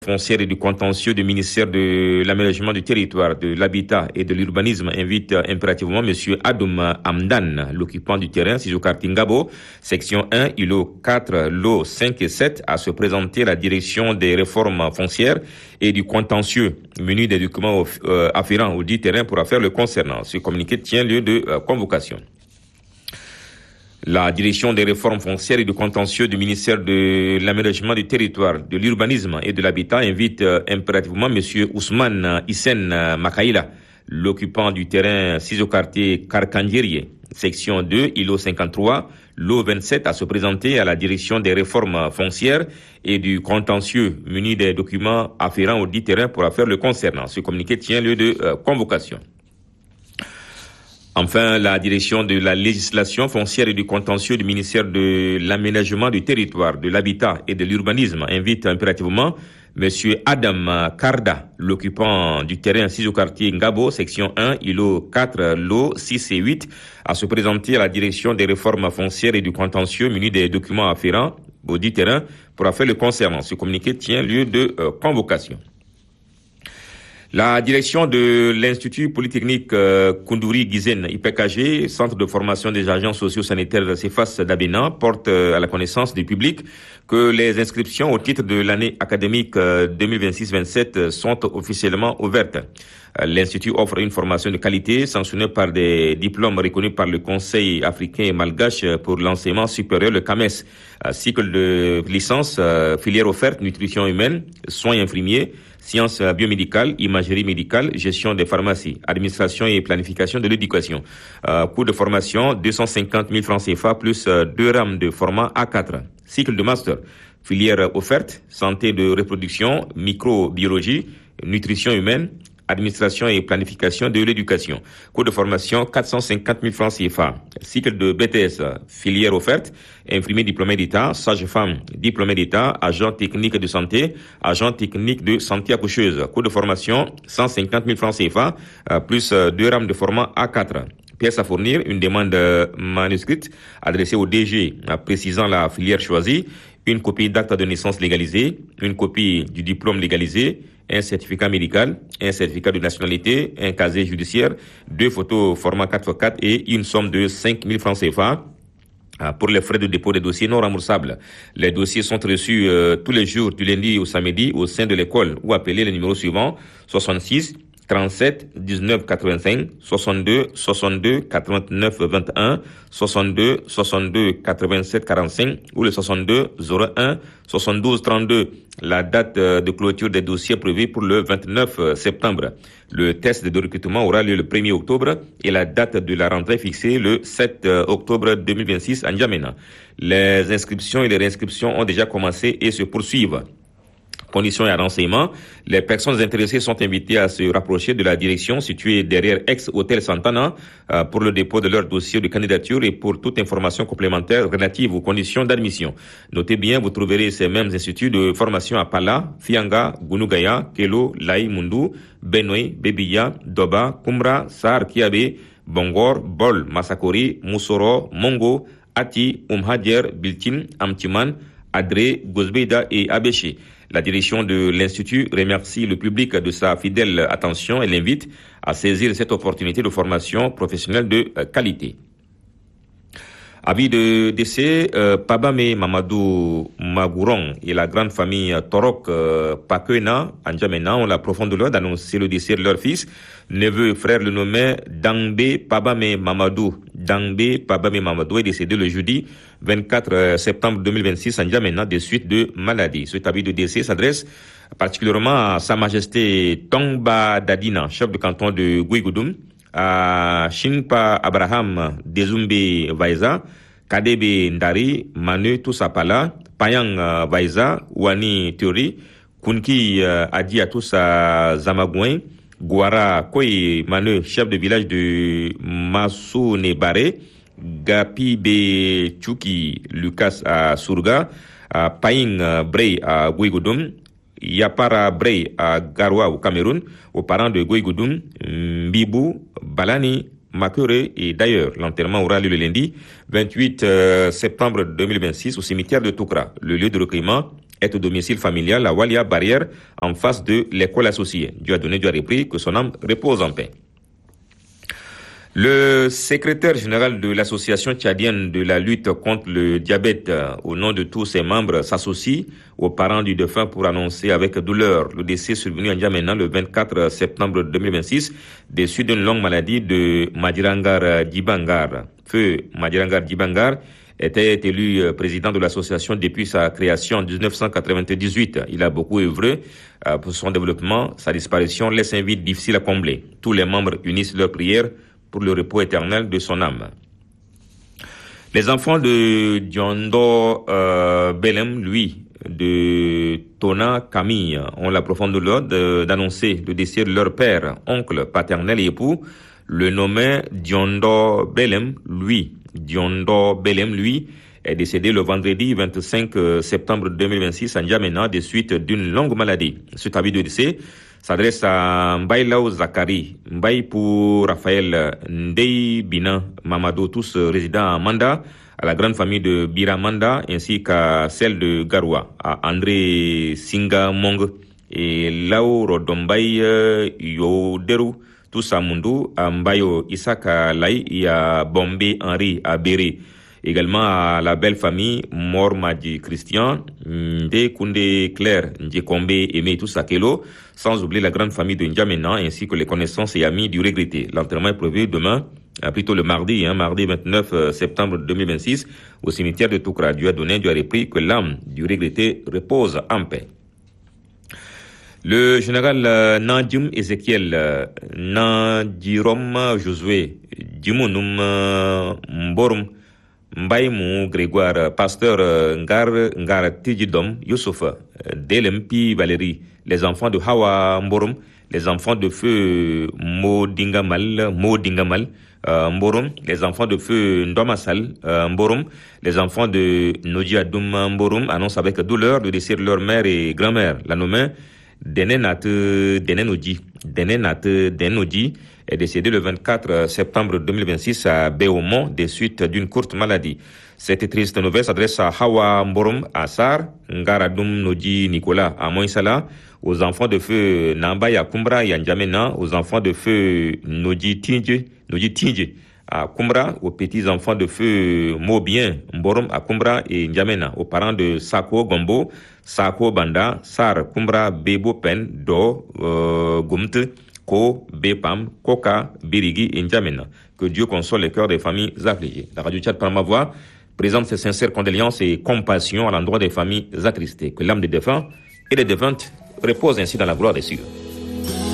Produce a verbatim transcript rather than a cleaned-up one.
foncière et du contentieux du ministère de l'Aménagement du Territoire, de l'Habitat et de l'Urbanisme invite impérativement M. Adoum Hamdan, l'occupant du terrain Sizokarti Ngabo, section un, I L O quatre, lots cinq et sept, à se présenter à la direction des réformes foncières et du contentieux, muni des documents euh, afférents au dit terrain pour affaires le concernant. Ce communiqué tient lieu de euh, convocation. La direction des réformes foncières et du contentieux du ministère de l'Aménagement du Territoire, de l'Urbanisme et de l'Habitat invite euh, impérativement M. Ousmane Hissène Makaïla, l'occupant du terrain Sizokarti Karkandjeri, section deux, I L O cinquante-trois, lot vingt-sept, à se présenter à la direction des réformes foncières et du contentieux, muni des documents afférents au dit terrain pour affaires le concernant. Ce communiqué tient lieu de euh, convocation. Enfin, la direction de la législation foncière et du contentieux du ministère de l'Aménagement du Territoire, de l'Habitat et de l'Urbanisme invite impérativement M. Adam Karda, l'occupant du terrain Sizokarti Ngabo, section un, I L O quatre, lots six et huit, à se présenter à la direction des réformes foncières et du contentieux muni des documents afférents au dit terrain pour affaires le concernant. Ce communiqué tient lieu de euh, convocation. La direction de l'Institut Polytechnique euh, Koundouri Gizen I P K G, centre de formation des agents socio-sanitaires CEFAS d'Abénan, porte euh, à la connaissance du public que les inscriptions au titre de l'année académique euh, deux mille vingt-six vingt-sept sont officiellement ouvertes. Euh, L'Institut offre une formation de qualité sanctionnée par des diplômes reconnus par le Conseil africain et malgache pour l'enseignement supérieur, le C A M E S. Euh, cycle de licence, euh, filière offerte, nutrition humaine, soins infirmiers, sciences biomédicales, imagerie médicale, gestion des pharmacies, administration et planification de l'éducation. Euh, coût de formation, deux cent cinquante mille francs C F A plus euh, deux rames de format A quatre. Cycle de master, filière offerte, santé de reproduction, microbiologie, nutrition humaine, administration et planification de l'éducation. Coût de formation, quatre cent cinquante mille francs C F A. Cycle de B T S, filière offerte, infirmier diplômé d'État, sage-femme diplômé d'État, agent technique de santé, agent technique de santé accoucheuse. Coût de formation, cent cinquante mille francs C F A, plus deux rames de format A quatre. Pièce à fournir, une demande manuscrite adressée au D G précisant la filière choisie, une copie d'acte de naissance légalisé, une copie du diplôme légalisé, un certificat médical, un certificat de nationalité, un casier judiciaire, deux photos format quatre par quatre et une somme de cinq mille francs C F A. Pour les frais de dépôt des dossiers non remboursables. Les dossiers sont reçus euh, tous les jours du lundi au samedi au sein de l'école ou appelez les numéros suivants soixante-six trente-sept dix-neuf quatre-vingt-cinq soixante-deux soixante-deux quatre-vingt-neuf vingt et un soixante-deux soixante-deux quatre-vingt-sept quarante-cinq ou le soixante-deux zéro un soixante-douze trente-deux. La date de clôture des dossiers prévue pour le vingt-neuf septembre. Le test de recrutement aura lieu le premier octobre et la date de la rentrée fixée le sept octobre deux mille vingt-six à N'Djamena. Les inscriptions et les réinscriptions ont déjà commencé et se poursuivent. Conditions et renseignements, les personnes intéressées sont invitées à se rapprocher de la direction située derrière ex-hôtel Santana euh, pour le dépôt de leur dossier de candidature et pour toute information complémentaire relative aux conditions d'admission. Notez bien, vous trouverez ces mêmes instituts de formation à Pala, Fianga, Gunugaya, Kelo, Lai Mundu, Benoît, Bebiya, Doba, Kumra, Sar Kiabe, Bongor, Bol, Masakori, Moussoro, Mongo, Ati, Umhadjer, Biltin, Amtiman, Adré, Gozbeida et Abéché. La direction de l'Institut remercie le public de sa fidèle attention et l'invite à saisir cette opportunité de formation professionnelle de qualité. Avis de décès, euh, Pabame Mamadou Magouron et la grande famille Torok euh, Pakena, à N'Djamena, ont la profonde douleur d'annoncer le décès de leur fils, neveu, frère le nommé Dangbe Pabame Mamadou. Dangbe Pabame Mamadou est décédé le jeudi vingt-quatre septembre deux mille vingt-six à N'Djamena des suites de maladie. Cet avis de décès s'adresse particulièrement à Sa Majesté Tongba Dadina, chef de canton de Guigoudoum, à Shinpa Abraham Dezumbe Vaiza, Kadebe Ndari, Manu Toussapala, Payang Vaiza, Wani Theory, Kunki Adi Atoussa Zamagouin, Guara Koi Manu, chef de village de Massounebare, Gapi Be Chuki Lucas à Surga, Paying Brey à Guigoudoum, Yapara Brey à Garoua au Cameroun, aux parents de Guigoudoum, Mbibou, Balani, Makere et d'ailleurs. L'enterrement aura lieu le lundi vingt-huit septembre deux mille vingt-six au cimetière de Toukra. Le lieu de recueillement est au domicile familial à Walia Barrière, en face de l'école associée. Dieu a donné, Dieu a repris, que son âme repose en paix. Le secrétaire général de l'association tchadienne de la lutte contre le diabète, au nom de tous ses membres, s'associe aux parents du défunt pour annoncer avec douleur le décès survenu à N'Djamena le vingt-quatre septembre deux mille vingt-six, déçu d'une longue maladie de Madirangar Djibangar. Feu Madirangar Djibangar était élu président de l'association depuis sa création en dix-neuf cent quatre-vingt-dix-huit. Il a beaucoup œuvré pour son développement. Sa disparition laisse un vide difficile à combler. Tous les membres unissent leurs prières pour le repos éternel de son âme. Les enfants de Diondo euh, Belem, lui, de Tona Camille, ont la profonde douleur d'annoncer le décès de leur père, oncle, paternel et époux, le nommé Diondo Belem, lui. Diondo Belem, lui, est décédé le vendredi vingt-cinq septembre deux mille vingt-six à N'Djamena des suites d'une longue maladie. Cet avis de décès s'adresse à Mbaye Lao Zakari, Mbaye pour Raphaël, Ndei Bina Mamadou, tous résidents à Manda, à la grande famille de Bira Manda, ainsi qu'à celle de Garoua, à André Singa Mong et Lao Rodombaye Yoderu, tous à Mundu, à Mbayo Isaka Lai et à Bombé Henri à Béré. Également à la belle famille Mormadi Christian, Nde Koundé Claire, Ndjekombe Aimé Toussakelo, sans oublier la grande famille de N'Djamena ainsi que les connaissances et amis du regretté. L'enterrement est prévu demain, plutôt le mardi, hein, mardi vingt-neuf septembre deux mille vingt-six, au cimetière de Toukra. Dieu a donné, Dieu a repris, que l'âme du regretté repose en paix. Le général euh, Nadjum Ezekiel euh, Nadirom Josué Djimounum euh, Mborum Mbaïmou Grégoire, pasteur euh, Ngar Ngar Tidjidom Youssouf, euh, Delempi Valérie, les enfants de Hawa Mborum, les enfants de feu Modingamal, Modingamal euh, Mborum, les enfants de feu Ndomasal euh, Mborum, les enfants de Nodjiadoum Mborum annoncent avec douleur le décès de leur mère et grand-mère. La nommée Denenat Denenodji, Denenat Denodji est décédé le vingt-quatre septembre deux mille vingt-six à Béaumont des suites d'une courte maladie. Cette triste nouvelle s'adresse à Hawa Mborum Assar, Ngaradoum Nodji Nicolas à Moïsala, aux enfants de feu Nambaya Kumbra et N'Djamena, aux enfants de feu Nodji Tindje, Nodji Tindje à Kumbra, aux petits-enfants de feu Mobien Mborum à Kumbra et N'Djamena, aux parents de Sako Gombo, Sako Banda, Sar Kumbra Bebo Pen, Do, euh, Gumte, Ko, Bepam, Koka, Birigi et N'Djamena. Que Dieu console les cœurs des familles affligées. La radio Tchad par ma voix présente ses sincères condoléances et compassion à l'endroit des familles attristées. Que l'âme des défunts et des défuntes repose ainsi dans la gloire des cieux.